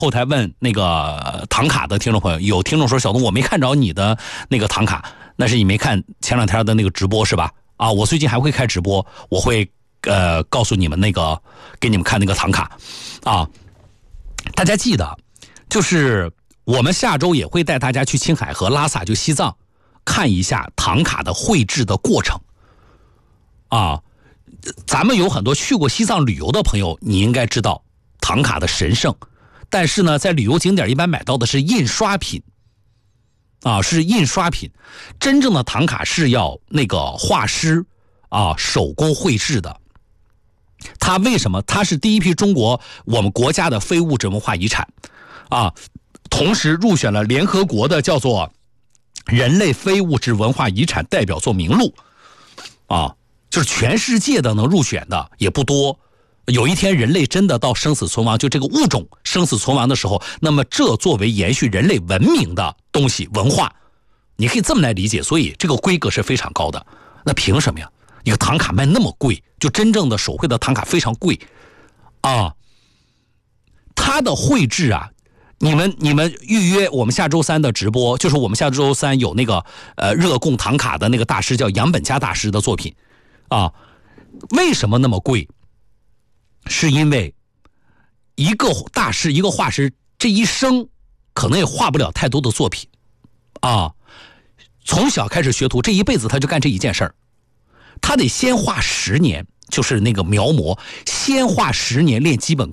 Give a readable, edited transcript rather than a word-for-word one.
后台问那个唐卡的听众朋友，有听众说小东我没看着你的那个唐卡，那是你没看前两天的那个直播是吧？啊，我最近还会开直播，我会告诉你们那个给你们看那个唐卡啊。大家记得，就是我们下周也会带大家去青海和拉萨，就西藏看一下唐卡的绘制的过程啊。咱们有很多去过西藏旅游的朋友，你应该知道唐卡的神圣。但是呢，在旅游景点一般买到的是印刷品，啊，是印刷品。真正的唐卡是要那个画师啊手工绘制的。它为什么？它是第一批中国我们国家的非物质文化遗产，啊，同时入选了联合国的叫做人类非物质文化遗产代表作名录，啊，就是全世界的能入选的也不多。有一天人类真的到生死存亡，就这个物种生死存亡的时候，那么这作为延续人类文明的东西文化，你可以这么来理解，所以这个规格是非常高的。那凭什么呀？一个唐卡卖那么贵，就真正的手绘的唐卡非常贵啊。它的绘制啊，你们预约我们下周三的直播，就是我们下周三有那个热贡唐卡的那个大师叫杨本佳大师的作品啊。为什么那么贵？是因为一个大师一个画师这一生可能也画不了太多的作品啊，从小开始学徒，这一辈子他就干这一件事儿，他得先画10年，就是那个描摹，先画10年练基本功。